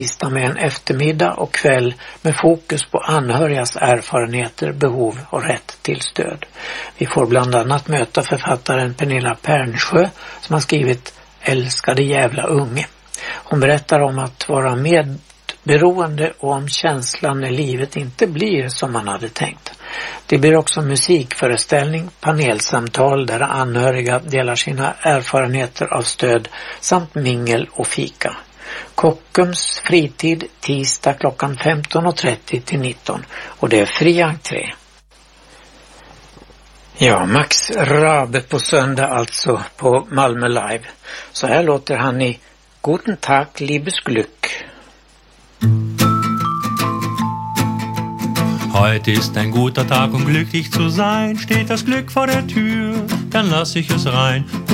tisdag med en eftermiddag och kväll med fokus på anhörigas erfarenheter, behov och rätt till stöd. Vi får bland annat möta författaren Pernilla Pernsjö som har skrivit Älskade jävla unge. Hon berättar om att vara medberoende och om känslan när livet inte blir som man hade tänkt. Det blir också musikföreställning, panelsamtal där anhöriga delar sina erfarenheter av stöd samt mingel och fika. Kockums fritid tisdag klockan 15.30 till 19 och det är fri entré. Ja, Max Rabe på söndag alltså på Malmö Live. Så här låter han i Guten Tag, liebes Glück. Heute ist ein guter Tag, um glücklich zu sein. Steht das Glück vor der Tür, dann lass ich es rein.